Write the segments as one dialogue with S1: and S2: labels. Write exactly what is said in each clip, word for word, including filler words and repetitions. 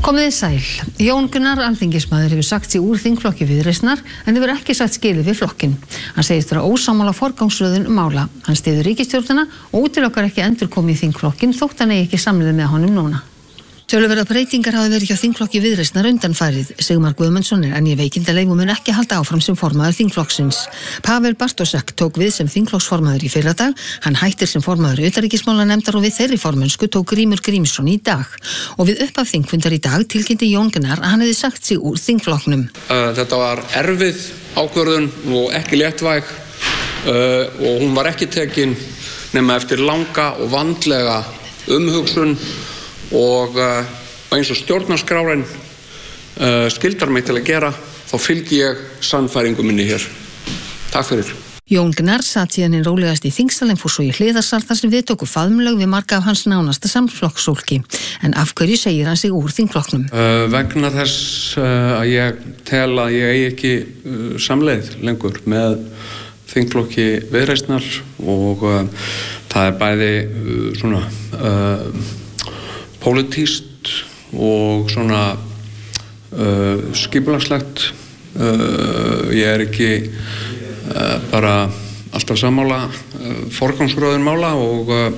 S1: Komið þið sæl. Jón Gunnar alþingismaður hefur sagt sig úr þingflokki Viðreisnar en hefur ekki sagt skilið við flokkinn. Hann segist vera ósammála forgangsröðun mála. Hann styður ríkisstjórnina og útilokar ekki endurkomu í þingflokkinn þótt hann eigi ekki samleið með honum núna. Töluverðar breytingar hafa verið hjá þingflokki Viðreisnar undanfarið. Sigmar Guðmundsson er enn í veikindaleyfi og mun ekki halda áfram sem formaður þingflokksins. Pavel Bartošek tók við sem þingflokksformaður í fyrradag. Hann hættir sem formaður utanríkismálanefndar og við þeirri formennsku tók Grímur Grímsson í dag. Og við upphaf þingfundar í dag tilkynnti Jón Gunnar að hann hefði sagt sig úr þingflokknum.
S2: Uh, þetta var erfið ákvörðun og ekki léttvæg uh, og hún var ekki tekin nema eftir langa og vandlega umhugsun. Og uh, eins og stjórnarskráin uh, skildar mig til að gera, þá fylgi ég sannfæringu minni hér. Takk fyrir.
S1: Jón Gunnar sat síðan hinn rólegast í þingsalinn fór svo í hliðarsal þar sem við tóku faðmlög við marga af hans nánasta samflokksfólki. En af hverju segir hann sig úr þingflokknum?
S2: Uh, vegna þess uh, að ég tel að ég eigi ekki uh, samleið lengur með þingflokki Viðreisnar og uh, það er bæði uh, svona... Uh, pólitískt og svona uh, skipulagslegt. Uh, ég er ekki uh, bara alltaf sammála uh, forgangsröðun mála og uh,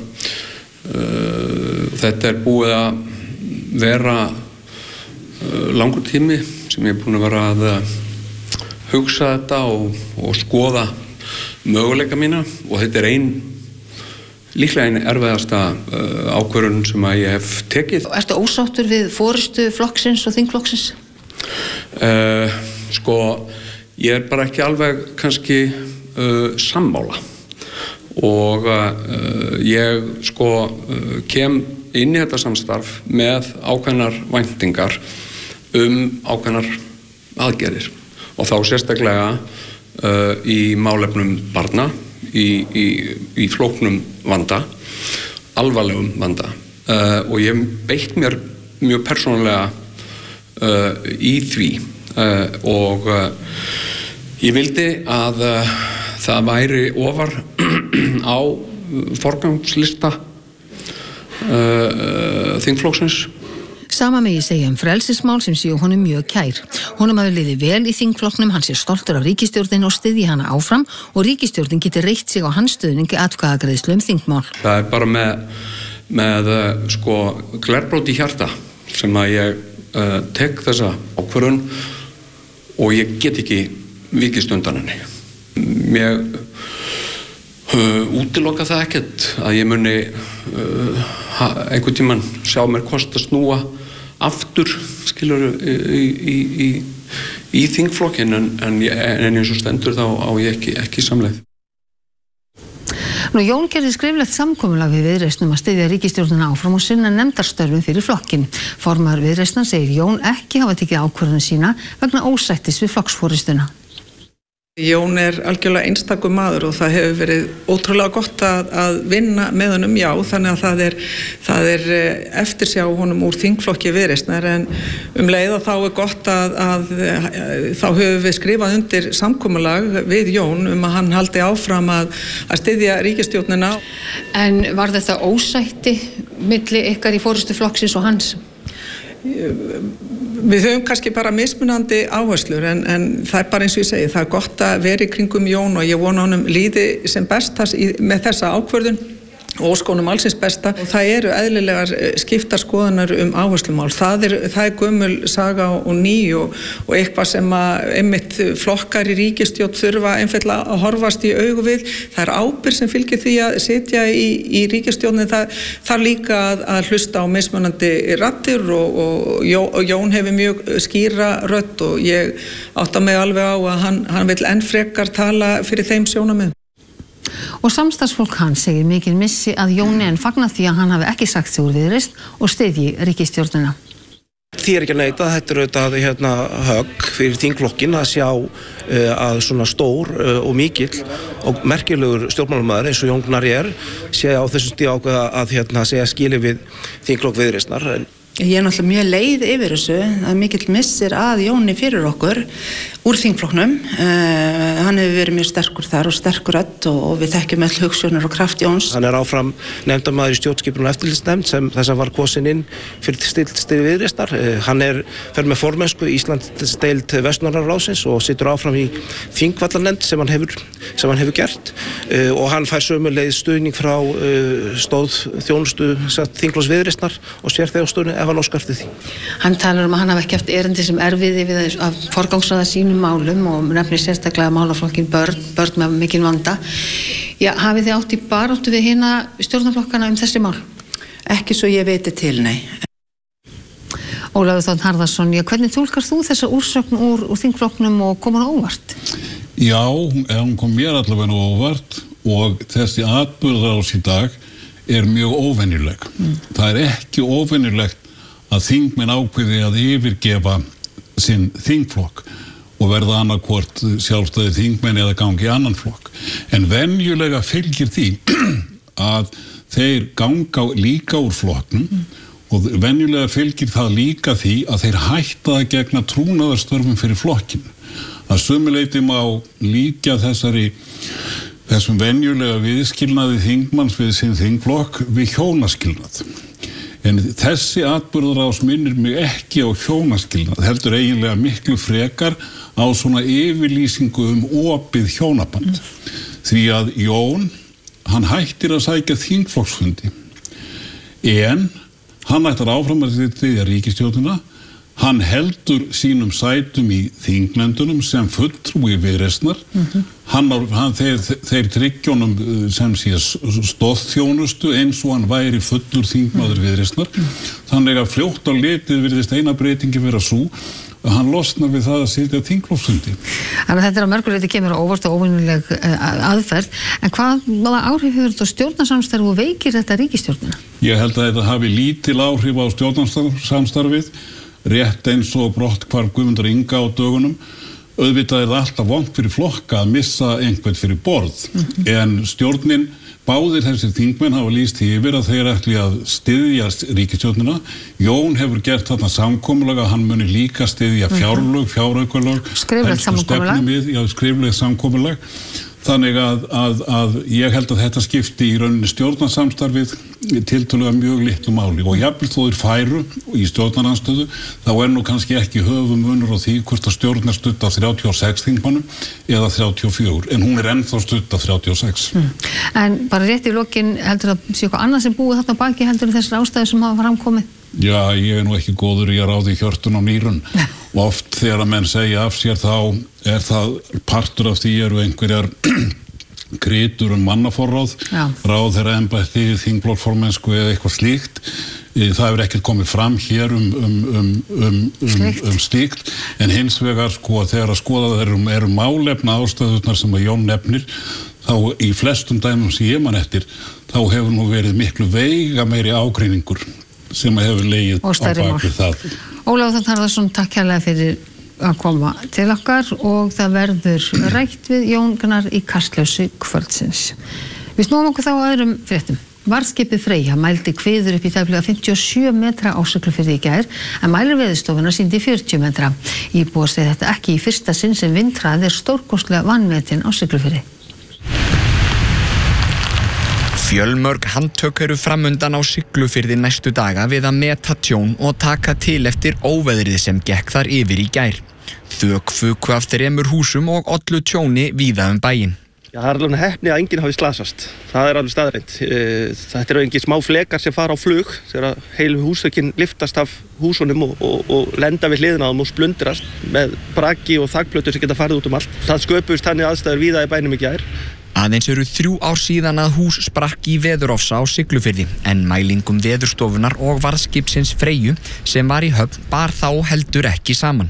S2: uh, þetta er búið að vera uh, langur tími sem ég er búin að vera að uh, hugsa þetta og, og skoða möguleika mína og þetta er ein líklega einn erfiðasta uh, ákvörðun sem að ég hef tekið.
S1: Ertu ósáttur við forystu flokksins og þingflokksins?
S2: Uh, sko, ég er bara ekki alveg kannski uh, sammála og uh, ég sko uh, kem inn í þetta samstarf með ákveðnar væntingar um ákveðnar aðgerðir og þá sérstaklega uh, í málefnum barna Í, í, í flóknum vanda, alvarlegum vanda uh, og ég beitt mér mjög persónulega uh, í því uh, og uh, ég vildi að uh, það væri ofar á forgangslista uh, uh, þingflokksins.
S1: Sama megi segja um frelsismál sem séu honum mjög kær. Honum hafi liðið vel í þingflokknum, hann sé stoltur af ríkisstjórnin og styðji hana áfram og ríkisstjórnin geti reitt sig á hans stuðningi atkvæðagreiðslu um þingmál.
S2: Það er bara með, með sko, glerbrót í hjarta sem að ég uh, tek þessa ákvörðun og ég get ekki vikist undan henni. Mér uh, útiloka það ekkert að ég muni uh, einhvern tímann sjá mér kost að snúa aftur, skilur, í, í, í, í þingflokkin en, en, en eins og stendur þá á ég ekki, ekki samleið.
S1: Nú, Jón gerði skriflegt samkomulag við Viðreisn um að styðja ríkisstjórnina áfram og sinna nefndarstörfum fyrir flokkinn. Formaður Viðreisnar segir Jón ekki hafa tekið ákvörðun sína vegna ósættis við flokksforystuna.
S3: Jón er algjörlega einstakur maður og það hefur verið ótrúlega gott að, að vinna með honum, já, þannig að það er, það er eftirsjá honum úr þingflokki Viðreisnar en um leið og þá er gott að, að þá höfum við skrifað undir samkomulag við Jón um að hann haldi áfram að, að styðja ríkisstjórnina.
S1: En var þetta ósætti milli ykkar í forystu flokksins og hans?
S3: Við höfum kannski bara mismunandi áherslur en, en það er bara eins og ég segi, það er gott að vera í kringum Jón og ég vona honum líði sem best með þessa ákvörðun og óskonum allsins besta og það eru eðlilegar skiptar skoðanar um áherslumál. Það er, það er gömul saga og ný og, og eitthvað sem að einmitt flokkar í ríkisstjórn þurfa einfaldlega að horfast í augu við. Það er ábyrgð sem fylgir því að sitja í, í ríkisstjórnin. Það þarf líka að, að hlusta á mismunandi raddir og, og, og Jón hefur mjög skýra rödd og ég átta mig alveg á að hann, hann vill enn frekar tala fyrir þeim sjónarmiðum.
S1: Og samstarfsfólk hans segir mikið missi að Jóni en fagna því að hann hafi ekki sagt sig úr Viðreisn og styðji ríkisstjórnina.
S4: Því er ekki að neita, þetta er auðvitað hérna, högg fyrir þingflokkin að sjá uh, að svona stór uh, og mikill og merkilegur stjórnmálamaður eins og Jón Gunnar er sé á þessum stíð ákveða að hérna, segja skili við þingflokk Viðreisnar.
S5: Ég er náttúrulega mjög leið yfir þessu, það er mikill missir að Jóni fyrir okkur úr þingflokknum. Uh, hann hefur verið mjög sterkur þar og sterkur rödd og, og við þekkjum öll hugsjónir og kraft Jóns.
S4: Hann er áfram nefndamaður í stjórnskipunar- og eftirlitsnefnd sem þess að var kosin inn fyrir stildstýri Viðreisnar. Uh, hann er fer með formennsku í Íslandsdeild Vestnorræna ráðsins og situr áfram í þingvallanefnd sem hann hefur, sem hann hefur gert uh, og hann fær sömuleiðis stuðning frá uh, stóð þjónustu þingflokks Viðreisnar og sérþjóðstöðunni ef hann óskar eftir því.
S1: Hann talar um að hann hafi ekki haft erindi sem erfiði við að forgangsraða sínum málum og nefnir sérstaklega málaflokkin börn, börn með mikinn vanda. Já, hafið þið átt í baráttu við hina stjórnarflokkana um þessi mál?
S5: Ekki svo ég veiti til, nei.
S1: Ólafur Þ. Harðarson, já, hvernig túlkar þú þessa úrsögn úr, úr þingflokknum og kom hann óvart?
S6: Já, hún kom mér allavega óvart og þessi atburðarás í dag er mjög óvenjuleg. Mm. Það er ekki óvenjulegt að þingmenn ákveði að yfirgefa sinn þingflokk og verða annarkvort sjálfstæði þingmenn eða gangi í annan flokk. En venjulega fylgir því að þeir ganga líka úr flokknum mm. og venjulega fylgir það líka því að þeir hætta að gegna trúnaðarstörfum fyrir flokkin. Að sömuleyti má líka þessari þessum venjulega viðskilnaði þingmanns við sinn þingflokk við hjónaskilnað. En þessi atburðarás minnir mig ekki á hjónaskilnað, heldur eiginlega miklu frekar á svona yfirlýsingu um opið hjónaband. Mm. Því að Jón, hann hættir að sækja þingflokksfundi, en hann ætlar áfram að styðja ríkisstjórnina, hann heldur sínum sætum í þingnefndunum sem fulltrúi Viðreisnar. Mm-hmm. hann, hann, þeir, þeir tryggjónum sem sé stóðþjónustu eins og hann væri fullur þingmaður Viðreisnar. Mm. Þannig að fljótt á litið virðist eina breytingi vera sú að hann losnar við það að sitja þingflokksfundi.
S1: Þannig að þetta er að mörgu leyti kemur á óvart og óvenjuleg aðferð, en hvað áhrif hefur þetta stjórnarsamstarf og veikir þetta ríkisstjórnina?
S6: Ég held að þetta hafi lítil áhrif á stjórnarsamstarfið, rétt eins og brotthvarf Guðmundar Inga á dögunum. Auðvitað er það alltaf vont fyrir flokka að missa einhvern fyrir borð. Mm-hmm. En stjórnin, báðir þessir þingmenn hafa lýst því yfir að þeir ætli að styðja ríkisstjórnina. Jón hefur gert þarna samkomulag að hann muni líka styðja fjárlög, fjáraukalög,
S1: skriflegt samkomulag.
S6: Já, skriflegt samkomulag. Þannig að, að, að ég held að þetta skipti í rauninni stjórnarsamstarfið tiltölulega mjög litlu máli og jafnvel þó þeir færu í stjórnarandstöðu þá er nú kannski ekki höfum munur á því hvort að stjórn er studd af þrjátíu og sex þingmönnum eða þrjátíu og fjögur, en hún er ennþá studd af þrjátíu og sex. Mm. En
S1: bara rétt í lokin, heldur það sé eitthvað annað sem búið þarna baki heldur þessar ástæður sem hafa framkomið?
S6: Já, ég er nú ekki góður í að ráði hjörtun og nýrun. Oft þegar að menn segja af sér þá er það partur af því eru einhverjar kritur um mannaforráð, ráð þeirra embætti, þingflokksformennsku eða eitthvað slíkt. Það hefur ekkert komið fram hér um, um, um, um, um, um slíkt, en hins vegar sko þegar að skoða það eru, eru málefna ástæðurnar sem að Jón nefnir, þá í flestum dæmum sem ég man eftir, þá hefur nú verið miklu veiga meiri ágreiningur sem hefur legið á bakvið það.
S1: Ólafur Þ. Harðarson, takk hérlega fyrir að koma til okkar og það verður rætt við Jón Gnarr í Kastljósi kvöldsins. Við snúum okkur þá að öðrum fréttum. Varðskipið Freyja mældi kviður upp í tæplega fimmtíu og sjö metra á Siglufirði í gær, en mælir Veðurstofunnar sýndi fjörutíu metra. Íbúar segja þetta ekki í fyrsta sinn sem vindhraði er stórkostlega vanmetin á Siglufirði.
S7: Fjölmörg handtök eru framundan á Siglufirði næstu daga við að meta tjón og taka til eftir óveðrið sem gekk þar yfir í gær. Þök fuku af þremur húsum og ollu tjóni víða um bæinn.
S4: Já, það er alveg heppni að enginn hafi slasast. Það er alveg staðreynd. Þetta eru engin smá flekar sem fara á flug þegar heilu húsökin liftast af húsunum og, og, og lenda við hliðina á þeim og splundrast með braki og þakplötur sem geta farið út um allt. Það sköpuðust þannig aðstæður víða í bænum í gær.
S7: Aðeins eru þrjú ár síðan að hús sprakk í Veðurofsa á Siglufirði, en mælingum Veðurstofunnar og varðskipsins Freyju sem var í höfn bar þá heldur ekki saman.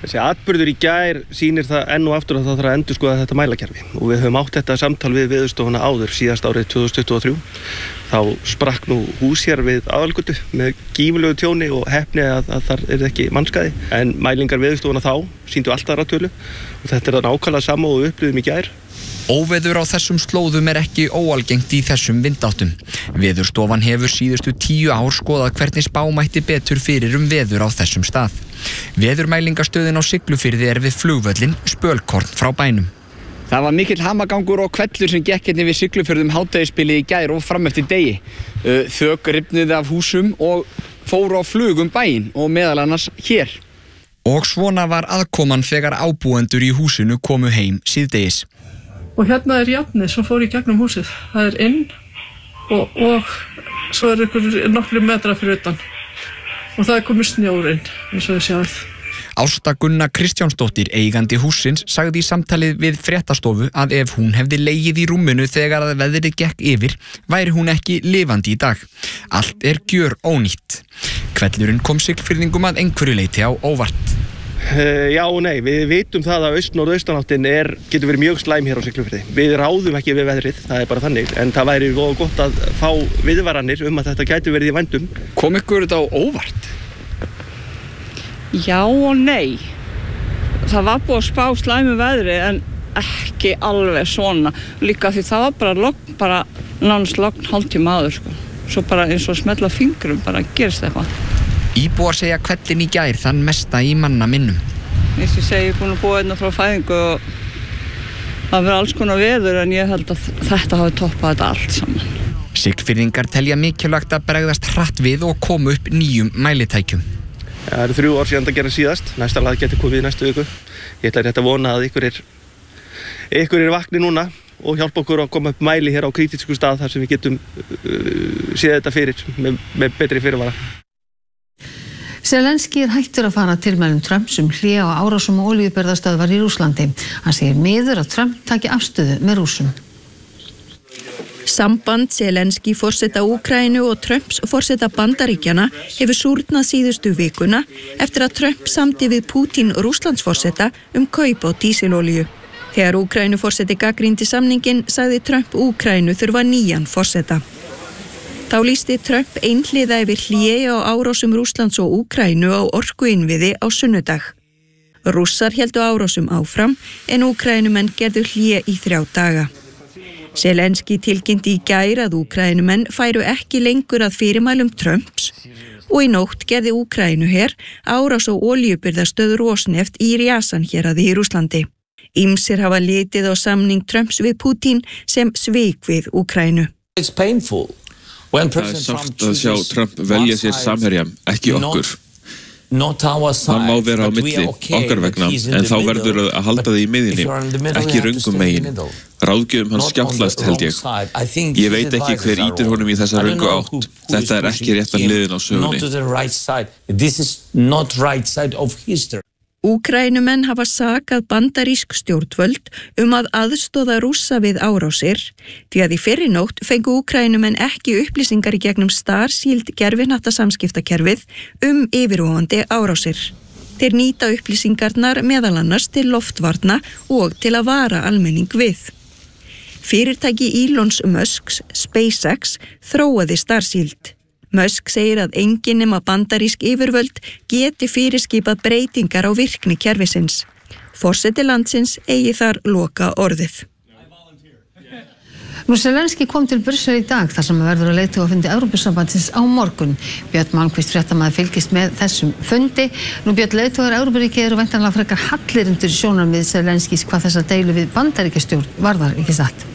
S4: Þessi atburður í gær sýnir það enn og aftur að það þarf að endurskoða þetta mælakerfi og við höfum átt þetta samtal við Veðurstofuna áður síðast árið tvö þúsund tuttugu og þrjú. Þá sprakk nú hús hér við Aðalgötu með gífurlegu tjóni og heppni að, að þar er ekki mannskaði. En mælingar Veðurstofuna þá sýndu allt aðra tölu og þetta er það nákvæmlega sama og við upplifðum í gær.
S7: Óveður á þessum slóðum er ekki óalgengt í þessum vindáttum. Veðurstofan hefur síðustu tíu ár skoðað hvernig spá mætti betur fyrir um veður á þessum stað. Veðurmælingastöðin á Siglufirði er við flugvöllin spölkorn frá bænum.
S8: Það var mikill hamagangur og hvellur sem gekk hérna við Siglufjörðum hádegisbilið í gær og fram eftir degi. Þök rifnuðu af húsum og fóru á flug um bæinn og meðal annars hér.
S7: Og svona var aðkoman þegar ábúendur í húsinu komu heim síðdegis.
S9: Og hérna er járnið sem fór í gegnum húsið. Það er inn og, og svo er ykkur nokkri metra fyrir utan. Og það er komið snjór inn, eins og þið sjáið.
S7: Ásta Gunna Kristjánsdóttir, eigandi hússins, sagði í samtalið við fréttastofu að ef hún hefði legið í rúminu þegar að veðrið gekk yfir, væri hún ekki lifandi í dag. Allt er gjör ónýtt. Hvellurinn kom Siglfirðingum að einhverju leyti á óvart.
S4: Uh, já og nei, við vitum það að austnorðaustanáttin er, getur verið mjög slæm hér á Siglufirði. Við ráðum ekki við veðrið, það er bara þannig, en það væri voða gott að fá viðvaranir um að þetta gæti verið í vændum.
S8: Kom ykkur þetta á óvart?
S10: Já og nei. Það var búið að spá slæmu veðri en ekki alveg svona. Líka því það var bara logn, bara nánast logn hálftíma áður sko. Svo bara eins og smetla fingrum bara gerist eitthvað.
S7: Íbúar segja hvellin í gær þann mesta í manna minnum.
S10: Eins og ég segi, ég er búin að búa hérna frá fæðingu og það verður alls konar veður en ég held að þetta hafi toppað þetta allt saman.
S7: Siglfirðingar telja mikilvægt að bregðast hratt við og koma upp nýjum mælitækjum.
S4: Það eru þrjú ár síðan það gerði síðast, næsta lag getur komið í næstu viku. Ég ætla rétt að vona að ykkur er, ykkur er vakni núna og hjálpa okkur að koma upp mæli hér á kritísku stað þar sem við getum uh, séð þetta fyrir með, með betri fyrirvara.
S1: Zelenski er hættur að fara tilmælum Trumps um hlé á árásum og olíubirgðastöðvar í Rússlandi. Hann segir miður að Trump taki afstöðu með Rússum.
S11: Samband Zelenski forseta Úkraínu og Trumps forseta Bandaríkjanna hefur súrnað síðustu vikuna eftir að Trump samdi við Putin Rússlandsforseta um kaup á dísilolíu. Þegar Úkraínu forseti gagnrýndi samningin sagði Trump Úkraínu þurfa nýjan forseta. Þá lýsti Trump einhliða yfir hlé á árásum Rússlands og Úkraínu á orkuinnviði á sunnudag. Rússar héldu árásum áfram en Úkraínumenn gerðu hlé í þrjá daga. Zelenski tilkynnti í gær að Úkraínumenn færu ekki lengur að fyrirmælum Trumps og í nótt gerði Úkraínuher árás á olíubirgðastöð Rosneft í Rjasan héraði í Rússlandi. Ýmsir hafa litið á samning Trumps við Putin sem svik við Úkraínu.
S12: It's painful. Það er sárt að sjá Trump velja sér samherja, ekki okkur. Hann má vera á milli okkar vegna, en þá verður að halda þið í miðjunni, ekki röngum megin. Ráðgjöfum hann skjáttlast held ég. Ég veit ekki hver ýtir honum í þessa röngu átt. Þetta er ekki réttan hliðin á sögunni.
S11: Úkraínumenn hafa sakað bandarísk stjórnvöld um að aðstoða Rússa við árásir því að í fyrrinótt fengu Úkraínumenn ekki upplýsingar í gegnum Starshield gervihnattasamskiptakerfið um yfirvofandi árásir. Þeir nýta upplýsingarnar meðal annars til loftvarna og til að vara almenning við. Fyrirtæki Elons Musks, SpaceX, þróaði Starshield. Musk segir að enginn nema bandarísk yfirvöld geti fyrirskipað breytingar á virkni kerfisins. Forseti landsins eigi þar loka orðið.
S1: Nú Zelenski kom til Brussel í dag þar sem verður að leiðtogafundi Evrópusambandsins á morgun. Björn Malmquist fréttamaður fylgist með þessum fundi. Nú Björn, leiðtogar Evrópuríkja eru væntanlega frekar hallir undir sjónarmið Zelenskis hvað þessa deilu við Bandaríkjastjórn varðar, ekki satt?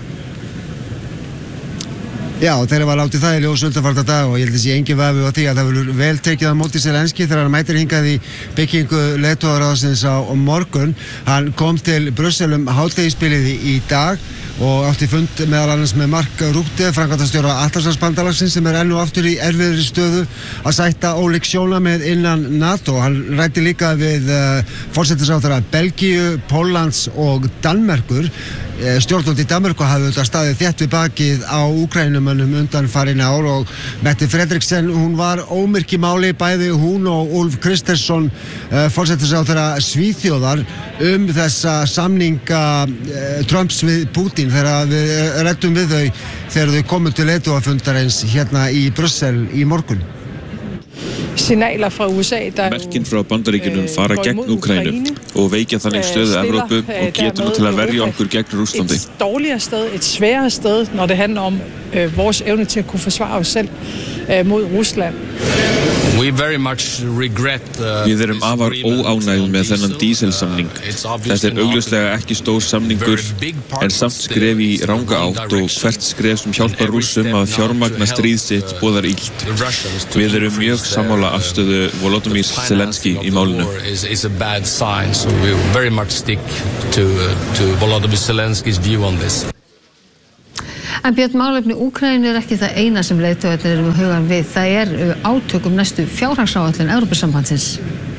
S13: Já, þeirra var látið það í ljós undanfarna dag og ég held að sé engin vafi á því að það verður vel tekið á móti Zelenski þegar hann mætir hingað í byggingu leiðtogaráðsins á morgun. Hann kom til Brussel um hádegisbilið í dag og átti fund meðal annars með Mark Rutte, framkvæmdastjóra Atlantshafsbandalagsins, sem er enn og aftur í erfiðri stöðu að sætta ólík sjónarmið innan NATO. Hann ræddi líka við uh, forsætisráðherra Belgíu, Póllands og Danmerkur. Stjórnvöld í Danmörku hafði auðvitað staðið þétt við bakið á Úkrænumönnum undanfarin ár og Mette Frederiksen, hún var ómyrk í máli, bæði hún og Ulf Kristersson, uh, forsætisráðherra Svíþjóðar, um þessa samninga uh, Trumps við Putin þegar við ræddum við þau þegar þau komu til leiðtogafundarins hérna í Brussel í morgun.
S14: Signaler fra U S A, der
S12: Merkin frá Bandaríkjunum fara gegn Úkraínu og veikja þannig stöðu Evrópu og getur nú til að verja okkur gegn Rússlandi.
S14: Et dårligere sted, et sværere sted, når det handler om øh, vores evne til at kunne forsvare os selv øh, mod Rusland.
S12: We very much regret, uh, Við erum afar óánægð með þennan díselsamning. Þetta er augljóslega ekki stór samningur en samt skref í ranga átt og hvert skref sem hjálpar Rússum að fjármagna stríð sitt boðar illt. Við erum mjög sammála afstöðu Volodymyr Zelensky í málinu.
S15: Is a bad sign, so we very much stick to uh, to Volodymyr Zelensky's view on this.
S1: En Björn, málefni Úkraínu er ekki það eina sem leiðtogarnir eru með hugann við. Það er átök um næstu fjárhagsáætlun Evrópusambandsins.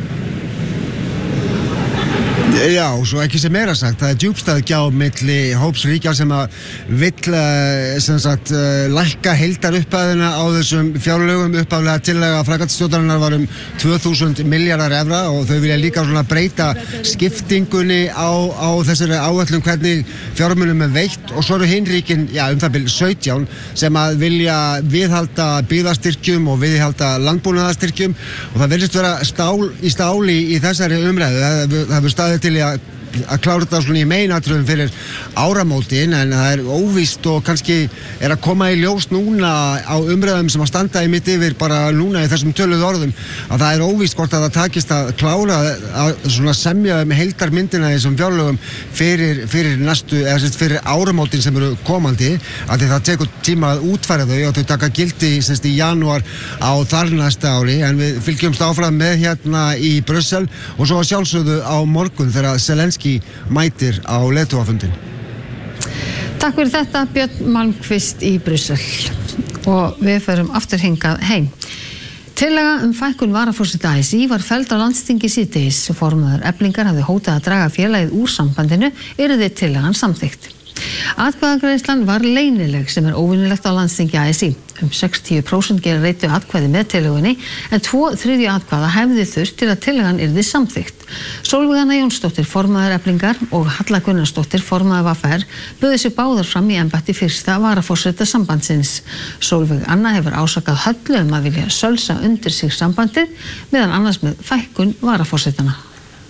S13: Já, svo ekki sem meira sagt, það er djúpstæð gjá milli hóps ríkja sem að vill sem sagt lækka heildarupphæðina á þessum fjárlögum. Upphaflega tillaga framkvæmdastjórnarinnar var um tvö þúsund milljarðar evra og þau vilja líka svona breyta skiptingunni á, á þessari áætlun hvernig fjármunum er veitt, og svo eru hinn ríkin, já, um það bil sautján sem að vilja viðhalda byggðastyrkjum og viðhalda landbúnaðarstyrkjum, og það virðist vera stál í stáli í þessari umræðu. Það hefur staðið til að að klára þetta svona í meinatriðum fyrir áramótin, en það er óvíst og kannski er að koma í ljós núna á umræðum sem að standa í mitt yfir bara núna í þessum töluðu orðum, að það er óvíst hvort að það takist að klára að svona semja með heildarmyndina í þessum fjárlögum fyrir, fyrir næstu, eða sérst fyrir áramótin sem eru komandi, að því það tekur tíma að útfæra þau og þau taka gildi sérst í janúar á þar næsta ári, en við fylgjumst áfram með hérna í Brussel og svo að sjálfsögðu á morgun þegar Zelensky mætir á leiðtogafundin.
S1: Takk fyrir þetta, Björn Malmqvist í Brussel. Og við förum aftur hingað heim. Tillaga um fækkun varaforseta A S í var felld á landsþingi síðdegis. Formaður Eflingar hafði hótað að draga félagið úr sambandinu, yrði tillagan samþykkt. Atkvæðagreiðslan var leynileg, sem er óvinnilegt á landsþingi A S í. Um sextíu prósent gera reiddu atkvæði með tillögunni, en tvo þriðju atkvæða hefði þurft til að tillagan yrði samþykkt. Sólveig Anna Jónsdóttir, formaður Eflingar, og Halla Gunnarsdóttir, formaður V R, buðu sig báðar fram í embætti fyrsta varaforseta sambandsins. Sólveig Anna hefur ásakað Höllu um að vilja sölsa undir sig sambandið, meðan annars með fækkun varaforsetana.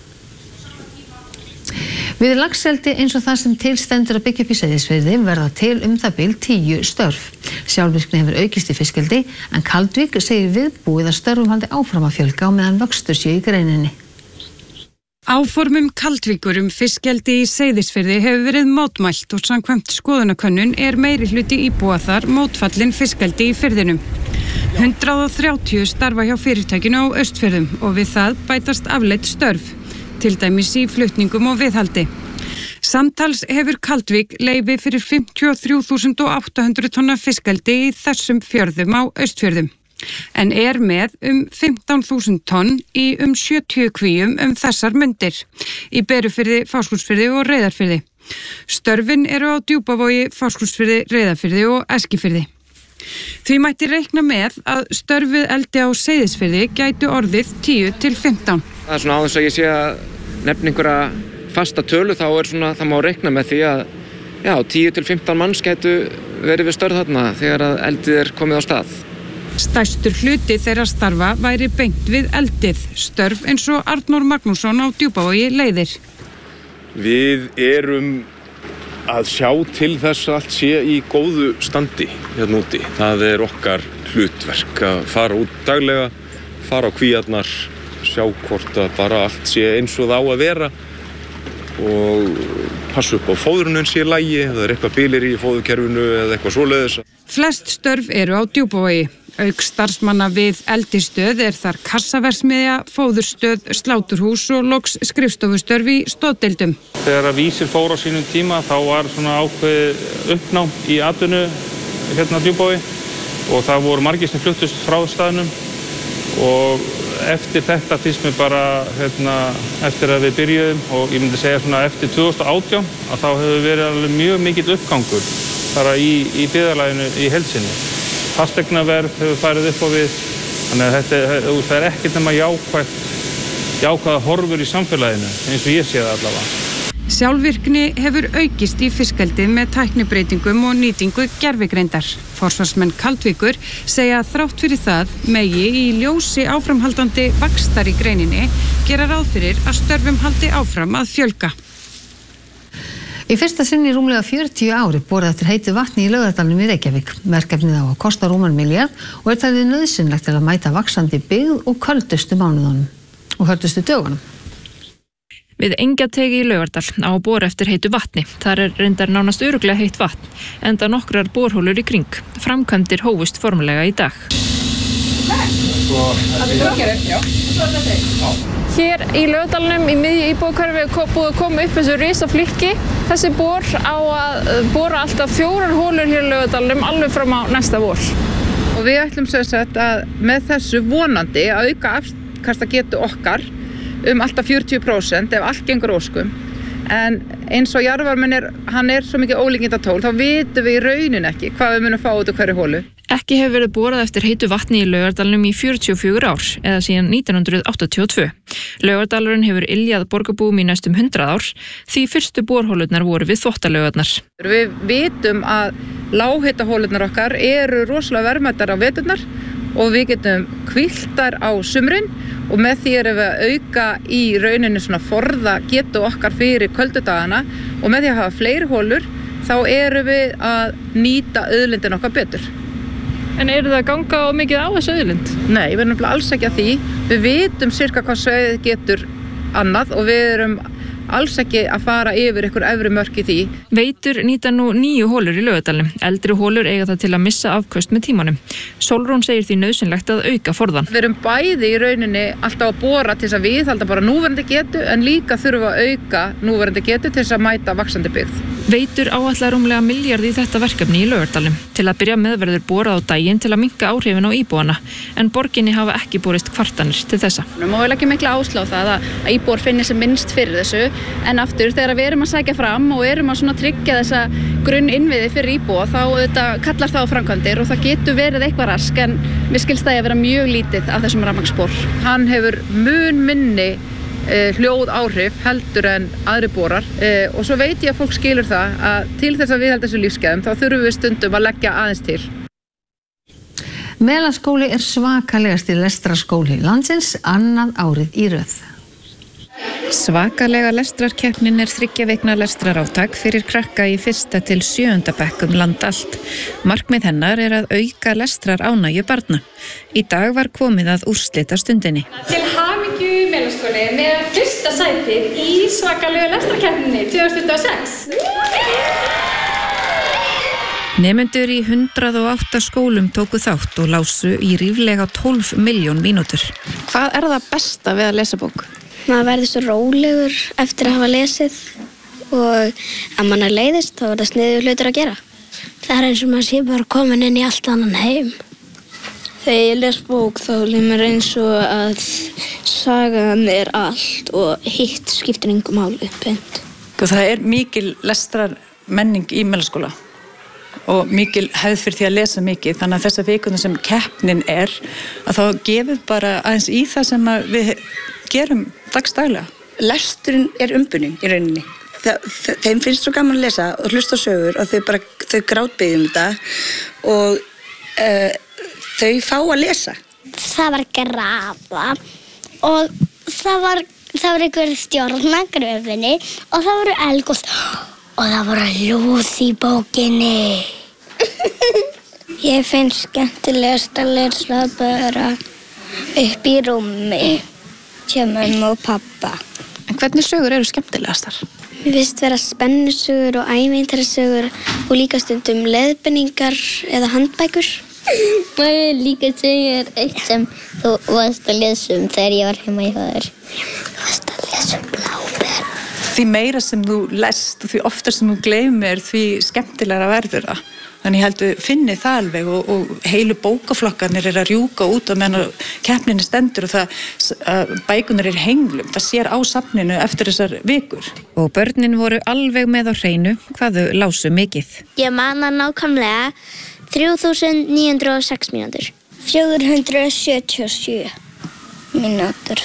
S1: Við Laxeldi, eins og það sem til stendur að byggja upp í Seyðisfirði, verða til um það bil tíu störf. Sjálfvirkni hefur aukist í fiskeldi, en Kaldvík segir viðbúið að störfum haldi áfram að fjölga á meðan vöxtur sé í greininni.
S16: Áformum Kaldvíkur um fiskeldi í Seyðisfirði hefur verið mótmælt og samkvæmt skoðanakönnun er meiri hluti íbúa þar mótfallin fiskeldi í firðinum. hundrað og þrjátíu starfa hjá fyrirtækinu á Austfjörðum og við það bætast afleidd störf, til dæmis í flutningum og viðhaldi. Samtals hefur Kaldvík leyfi fyrir fimmtíu og þrjú þúsund átta hundruð tonna fiskeldi í þessum fjörðum á Austfjörðum, en er með um fimmtán þúsund tonn í um sjötíu kvíum um þessar mundir, í Berufirði, Fáskrúðsfirði og Reyðarfirði. Störfin eru á Djúpavogi, Fáskrúðsfirði, Reyðarfirði og Eskifirði. Því mætti reikna með að störfið eldi á Seyðisfirði gætu orðið tíu til fimmtán.
S17: Það er svona áðins að ég sé að nefna einhverja fasta tölu, þá er svona, það má reikna með því að já, tíu til fimmtán manns gætu verið við störf þarna þegar að eldið er komið á stað.
S16: Stærstur hluti þeirra starfa væri beint við eldið, störf eins og Arnór Magnússon á Djúpavogi leiðir.
S18: Við erum að sjá til þess að allt sé í góðu standi hérna úti. Það er okkar hlutverk að fara út daglega, fara á kvíarnar, sjá hvort að bara allt sé eins og það á að vera og passa upp á fóðrunum sé í lagi, ef það er eitthvað bilir í fóðurkerfinu eða eitthvað svoleiðis.
S16: Flest störf eru á Djúpavogi, Auk starfsmanna við eldisstöð er þar kassaversmiðja, fóðurstöð, sláturhús og loks skrifstofustörf í stoðdeildum.
S19: Þegar að Vísir fór á sínum tíma þá var svona ákveðið uppnám í atvinnu hérna á Djúpavogi og það voru margir sem fluttust frá staðnum og eftir þetta fyrst mér bara hérna, eftir að við byrjuðum og ég myndi segja svona eftir tvö þúsund og átján að þá hefur verið alveg mjög mikill uppgangur bara í, í byggðarlaginu í heild sinni. Fasteignaverð hefur farið upp á við, þannig að þetta það er ekkert nema jákvætt, jákvæða horfur í samfélaginu, eins og ég sé það allavega.
S16: Sjálfvirkni hefur aukist í fiskeldi með tæknibreytingum og nýtingu gervigreindar. Forsvarsmenn Kaldvíkur segja að þrátt fyrir það megi í ljósi áframhaldandi vaxtar í greininni gera ráð fyrir að störfum haldi áfram að fjölga.
S1: Í fyrsta sinni rúmlega fjörutíu ári borið eftir heitu vatni í Laugardalnum í Reykjavík. Verkefnið á að kosta rúman milljarð og er talið nauðsynlegt til að mæta vaxandi byggð og köldustu mánuðunum og köldustu dögunum.
S20: Við Engjategi í Laugardal á að bora eftir heitu vatni. Þar er reyndar nánast örugglega heitt vatn, enda nokkrar borhólur í kring. Framkvæmdir hófust formulega í dag. Hér í Laugardalnum í miðju íbúðahverfi er búið að koma upp þessu risaflykki. Þessi bor á að bora alltaf fjórar hólur hér í Laugardalnum alveg fram á næsta vor.
S21: Og við ætlum sem sagt að með þessu vonandi að auka afkastagetu okkar um alltaf fjörutíu prósent ef allt gengur óskum. En eins og jarðvarminn er, hann er svo mikið ólíkindatól, þá vitum við í raunin ekki hvað við munum fá út úr hverju hólu.
S20: Ekki hefur verið borað eftir heitu vatni í Laugardalnum í fjörutíu og fjögur ár, eða síðan nítján hundruð áttatíu og tvö. Laugardalurinn hefur iljað borgarbúum í næstum hundrað ár, því fyrstu borhólurnar voru við þvottalaugarnar.
S21: Við vitum að lághitahólurnar okkar eru rosalega verðmætar á veturnar og við getum hvíldar á sumrin og með því erum við að auka í rauninni svona forða getu okkar fyrir köldudagana og með því að hafa fleiri hólur þá erum við að nýta auðlindin okkar betur.
S20: En eru það að ganga á mikið á þessu auðlind?
S21: Nei, við erum nefnilega alls ekki að því. Við vitum sirka hvað svæðið getur annað og við erum alls ekki að fara yfir ykkur efri mörk í því.
S20: Veitur nýta nú níu hólur í Laugardalnum. Eldri hólur eiga það til að missa afköst með tímanum. Sólrún segir því nauðsynlegt að auka forðan.
S21: Við erum bæði í rauninni alltaf að bora til þess að viðhalda bara núverandi getu en líka þurfa að auka núverandi getu til þess að mæta vaxandi byggð.
S20: Veitur áætla rúmlega milljarð í þetta verkefni í Laugardalnum. Til að byrja með verður borað á daginn til að minnka áhrifin á íbúana, en borginni hafa ekki borist kvartanir til þessa.
S22: Nú má við leggja mikla áherslu á það að íbúar finni sem minnst fyrir þessu, en aftur þegar við erum að sækja fram og erum að svona tryggja þessa grunninnviði fyrir íbúa, þá þetta kallar það á framkvæmdir og það getur verið eitthvað rask, en mér skilst það að vera mjög lítið af þessum rafmagnsbor.
S21: Hann hefur mun minni hljóð áhrif heldur en aðri borar og svo veit ég að fólk skilur það að til þess að viðhalda þessu lífsgæðum þá þurfum við stundum að leggja aðeins til.
S1: Melaskóli er svakalegasti lestrarskóli landsins annað árið í röð.
S23: Svakalega lestrarkeppnin er þriggja vikna lestrarátak fyrir krakka í fyrsta til sjöunda bekk um land allt. Markmið hennar er að auka lestraránægju barna. Í dag var komið að úrslita stundinni.
S24: Til hamingju Melaskóli með fyrsta sætið í svakalegu lestrarkeppninni tvö þúsund tuttugu og sex.
S23: Nemendur í hundrað og átta skólum tóku þátt og lásu í ríflega tólf milljón mínútur. Hvað er það besta við að lesa bók?
S25: Maður verður svo rólegur eftir að hafa lesið og ef mann er leiðist þá er það sniðugur hlutur að gera. Það er eins og maður sé bara komin inn í allt annan heim. Þegar ég les bók þá líður mér eins og að sagan er allt og hitt skiptir engu máli beint.
S26: Það er mikil lestrar menning í Melaskóla og mikil hefð fyrir því að lesa mikið, þannig að þessa vikuna sem keppnin er að þá gefur bara aðeins í það sem við gerum dagsdaglega.
S27: Lesturinn er umbuninn í rauninni. Þeim finnst svo gaman að lesa og hlusta á sögur og þau bara, þau grátbiðja um þetta og uh, þau fá að lesa.
S25: Það var grafa og það var, það var einhver stjórna gröfinni og það voru eldgos og það voru lúð í bókinni. Ég finnst skemmtilegast að lesa bara upp í rúmi hjá mömmu og pappa.
S23: En hvernig sögur eru skemmtilegastar?
S25: Mér finnst vera spennusögur og ævintýrasögur og líka stundum leiðbeiningar eða handbækur. Má ég líka segja þér eitt sem þú varst að lesa um þegar ég var heima í þaður. Þú varst að lesa um bláber.
S26: Því meira sem þú lest og því oftar sem þú gleymir, því skemmtilegra verður það. Þannig ég held að finni það alveg og, og heilu bókaflokkarnir er að rjúka út og meðan keppninni stendur og það, bækunar er henglum. Það sér á safninu eftir þessar vikur.
S23: Og börnin voru alveg með á hreinu hvað þau lásu mikið.
S25: Ég man að nákvæmlega þrjú þúsund níu hundruð og sex mínútur. fjögur hundruð sjötíu og sjö mínútur.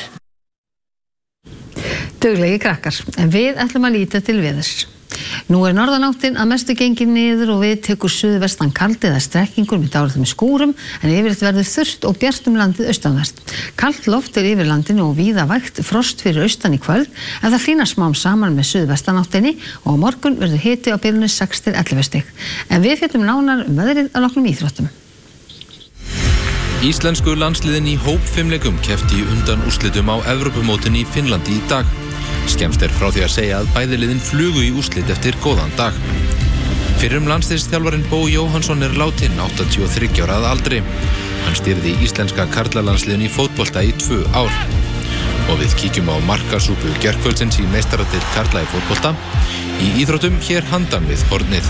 S1: Duglegi krakkar, en við ætlum að líta til veðurs. Nú er norðanáttin að mestu gengið niður og við tekur suðvestan kaldi eða strekkingur með dálítlum skúrum en yfirleitt verður þurrt og bjart um landið austanvert. Kalt loft er yfir landinu og víða vægt frost fyrir austan í kvöld en það hlýnar smám saman með suðvestanáttinni og á morgun verður hiti á bilinu sex til ellefu stig. En við fjöllum nánar um veðrið að loknum íþróttum.
S2: Íslensku landsliðin í hópfimleikum keppti í undan úrslitum á Evrópumótinu í Finnlandi í dag. Skemmst er frá því að segja að bæði liðin flugu í úrslit eftir góðan dag. Fyrrum landsliðsþjálfarinn Bo Jóhannsson er látinn áttatíu og þriggja ára að aldri. Hann stýrði íslenska karlalandsliðin í fótbolta í tvö ár. Og við kíkjum á markasúpu gærkvöldsins í meistaradeild karla í fótbolta. Í íþróttum hér handan við hornið.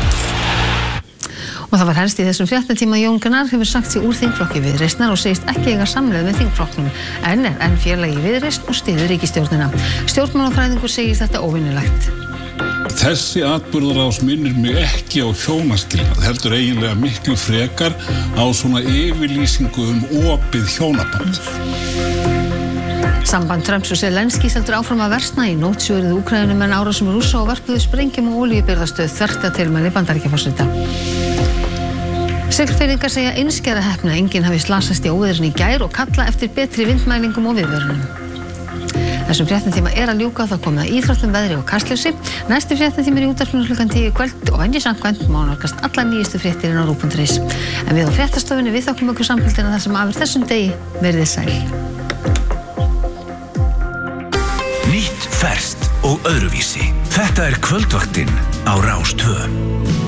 S1: Og það var helst í þessum fréttatíma Jón Gunnar hefur sagt sig úr þingflokki Viðreisnar og segist ekki eiga samleið með þingflokknum en er enn félagi Viðreisn og styður ríkisstjórnina. Stjórnmálafræðingur segir þetta óvinnilegt.
S3: Þessi atburðarás minnir mig ekki á hjónaskilnað, heldur eiginlega miklu frekar á svona yfirlýsingu um opið hjónaband.
S1: Samband Trumps og Zelenskís heldur áfram að versna í nótt svöruðu Úkraínumenn árásum Rússa og vörpuðu sprengjum og olíubirgðastöð þvert að tilmæli Bandaríkjaforseta. Siglfirðingar segja einskæra heppni að enginn hafi slasast í óveðrinu í gær og kalla eftir betri vindmælingum og viðvörunum. Þessum fréttatíma er að ljúka og það komið að íþróttum, veðri og kastljósi. Næsti fréttatími er í útvarpinu klukkan tíu í kvöld og venju samkvæmt má nálgast alla nýjustu fréttir inn á rúv punktur is. En við á fréttastofunni við þökkum ykkur samfélgina þar sem af er þessum degi. Verið sæl.
S5: Nýtt, ferskt og öðruvísi. Þetta er Kvöldvaktin á Rás tvö.